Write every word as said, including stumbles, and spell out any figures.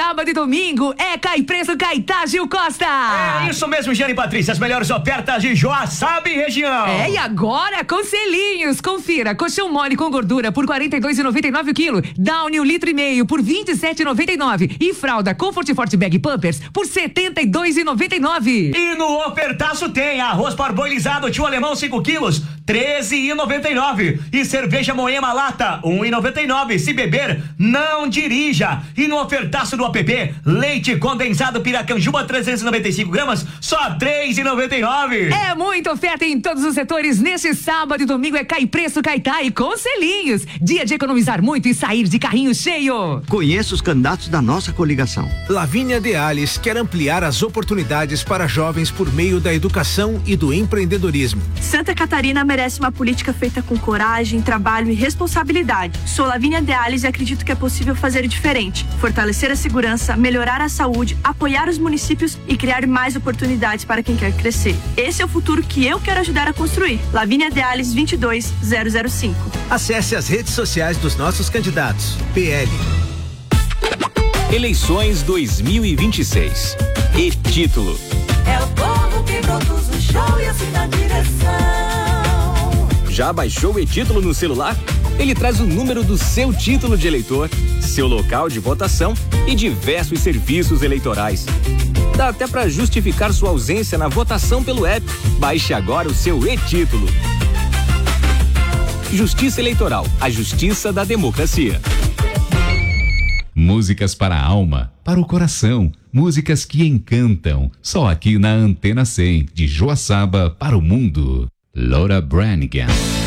sábado e domingo é Cai Preço Caetá Gil Costa. É isso mesmo, Giane e Patrícia, as melhores ofertas de Joaçaba e região. É, e agora com selinhos, confira, colchão mole com gordura por quarenta e dois reais e noventa e nove centavos o quilo, Downy um litro e meio por vinte e sete reais e noventa e nove centavos e fralda Comfort Forte Bag Pampers por setenta e dois reais e noventa e nove centavos. E no ofertaço tem arroz parboilizado tio alemão cinco quilos, treze reais e noventa e nove centavos e cerveja Moema lata um real e noventa e nove centavos. Se beber, não dirija. E no ofertaço do app, leite condensado Piracanjuba trezentos e noventa e cinco gramas, só três reais e noventa e nove centavos. É muita oferta em todos os setores. Neste sábado e domingo é Cai Preço Caetá e com selinhos. Dia de economizar muito e sair de carrinho cheio. Conheça os candidatos da nossa coligação. Lavínia Deales quer ampliar as oportunidades para jovens por meio da educação e do empreendedorismo. Santa Catarina merece uma política feita com coragem, trabalho e responsabilidade. Sou Lavínia Deales e acredito que é possível fazer diferente. Fortalecer a segurança, melhorar a saúde, apoiar os municípios e criar mais oportunidades para quem quer crescer. Esse é o futuro que eu quero ajudar a construir. Lavínia Deales vinte e dois zero zero cinco. Acesse as redes sociais dos nossos candidatos. P L. Eleições dois mil e vinte e seis. E título. É o povo que produz o show e assina a direção. Já baixou o e-título no celular? Ele traz o número do seu título de eleitor, seu local de votação e diversos serviços eleitorais. Dá até para justificar sua ausência na votação pelo app. Baixe agora o seu e-título. Justiça Eleitoral, a justiça da democracia. Músicas para a alma, para o coração, músicas que encantam. Só aqui na Antena cem, de Joaçaba para o mundo. Laura Branigan.